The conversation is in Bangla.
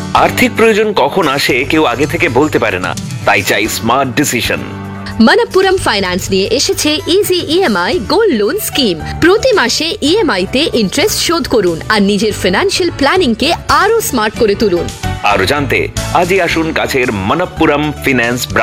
আর্থিক প্রয়োজন কখন আসে কেউ আগে থেকে বলতে পারে না, তাই চাই স্মার্ট ডিসিশন। মনপ্পুরম ফাইন্যান্স নিয়ে এসেছে easy EMI gold loan scheme. প্রতি মাসে ইএমআই তে ইন্টারেস্ট শোধ করুন আর নিজের ফিনান্সিয়াল প্ল্যানিং কে আরো স্মার্ট করে তুলুন। আরো জানতে আজই আসুন কাছের মনপ্পুরম ফিন্যান্স